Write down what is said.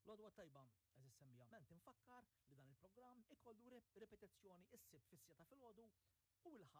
Lodwa tajba, eżis semmija, ment infakkar li dan il-programm ikollu repetizzjoni is-sibt fis-sieta fil-ħodu u l-ħadd